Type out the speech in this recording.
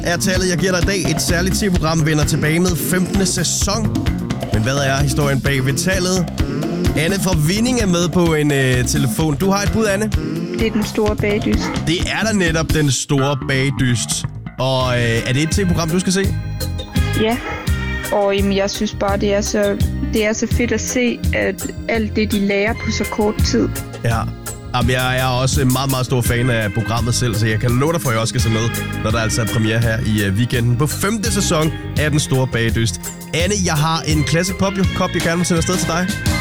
er tallet, jeg giver dig i dag. Et særligt TV-program vender tilbage med 15. sæson. Men hvad er historien bag ved tallet? Anne fra Vinding er med på en telefon. Du har et bud, Anne? Det er den store bagdyst. Det er da netop den store bagdyst. Og er det et TV-program, du skal se? Ja. Og jamen, jeg synes bare, det er så fedt at se, at alt det, de lærer på så kort tid. Ja. Jamen, jeg er også en meget, meget stor fan af programmet selv, så jeg kan love dig for, at jeg også skal se med, når der altså er premiere her i weekenden på 5. sæson af Den Store Bagdyst. Anne, jeg har en Classic Pop-kop, jeg gerne vil sende afsted til dig.